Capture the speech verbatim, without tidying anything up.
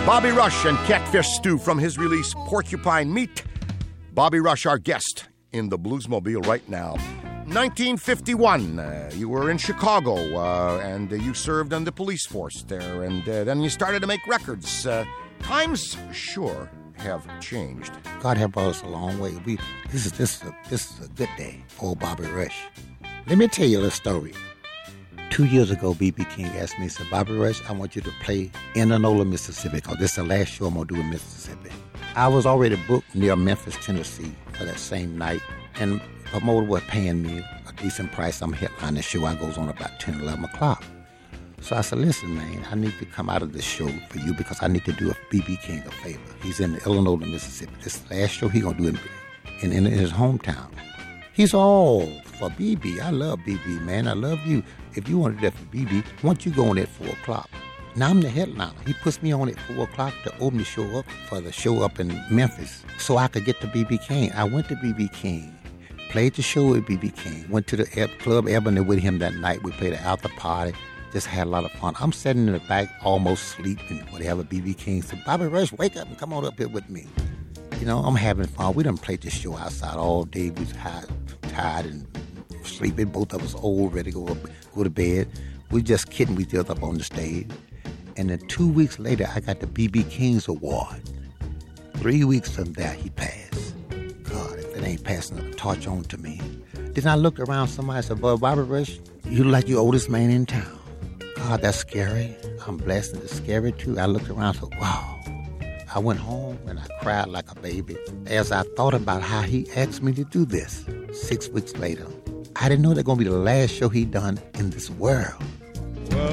Bobby Rush and Catfish Stew from his release Porcupine Meat. Bobby Rush, our guest in the Bluesmobile right now. nineteen fifty-one, uh, you were in Chicago, uh, and uh, you served on the police force there, and uh, then you started to make records. Uh, times sure have changed. God have brought us a long way. We this is this is a, this is a good day for old Bobby Rush. Let me tell you a little story. Two years ago, B B King asked me, he said, Bobby Rush, I want you to play in Enola, Mississippi, because this is the last show I'm going to do in Mississippi. I was already booked near Memphis, Tennessee for that same night, and the promoter was paying me a decent price. I'm headlining the show. I goes on about ten, eleven o'clock. So I said, listen, man, I need to come out of this show for you because I need to do a B B King a favor. He's in Illinois, Mississippi. This is the last show he's going to do in, in, in his hometown. He's all for B B. I love B B, man. I love you. If you want to do that for B B, why don't you go on at four o'clock? Now I'm the headliner. He puts me on at four o'clock to open the show up for the show up in Memphis so I could get to B B King. I went to B B King, played the show with B B King, went to the Club Ebony with him that night. We played an after party, just had a lot of fun. I'm sitting in the back almost sleeping, whatever. B B King said, Bobby Rush, wake up and come on up here with me. You know, I'm having fun. We done played this show outside all day. We was high, tired and sleeping. Both of us old, ready to go, go to bed. We just kidding each other up on the stage. And then two weeks later, I got the B B King's Award. Three weeks from that, he passed. God, if it ain't passing the torch on to me. Then I looked around, somebody said, Boy, Bobby Rush, you look like the oldest man in town. God, that's scary. I'm blessed and it's scary too. I looked around and said, wow. I went home and I cried like a baby as I thought about how he asked me to do this. Six weeks later, I didn't know that was going to be the last show he done in this world.